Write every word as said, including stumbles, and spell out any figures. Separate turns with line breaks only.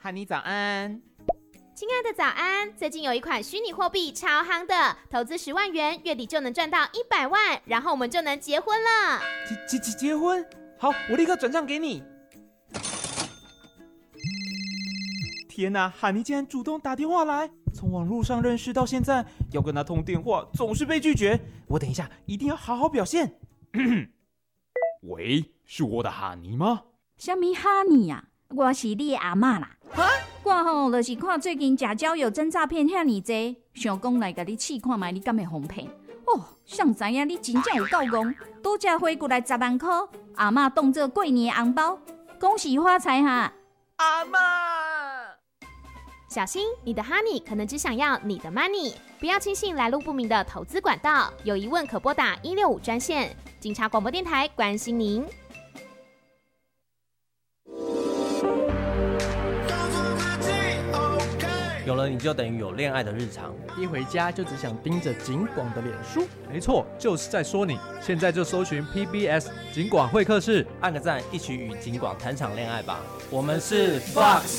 汉妮早安。
亲爱的早安，最近有一款虚拟货币超夯的，投资十万元，月底就能赚到一百万，然后我们就能结婚了。
结结结婚？好，我立刻转账给你。天哪，汉妮竟然主动打电话来，从网络上认识到现在，要跟她通电话总是被拒绝，我等一下一定要好好表现。喂，是我的汉妮吗？
什么哈尼啊？我是你的阿嬷啦。
哈？
我吼就是看最近假交友真诈骗遐尼济，想讲来甲你试看卖，你敢会哄骗？哦，谁知影你真正有够戆，拄则汇过来十万块，阿嬷当作过年的红包，恭喜发财哈！
阿嬷，
小心，你的 Honey 可能只想要你的 money， 不要轻信来路不明的投资管道，有疑问可拨打一六五专线。警察广播电台关心您。
有了你就等于有恋爱的日常，
一回家就只想盯着警广的脸书。
没错，就是在说你。现在就搜寻 P B S 警广会客室，
按个赞，一起与警广谈场恋爱吧。我们是 Fox。